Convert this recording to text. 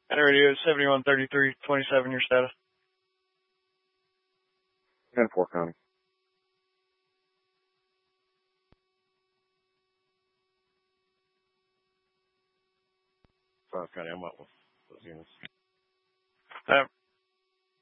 County Radio 713327, your status. 10-4 County. 5 County, I'm up with those units.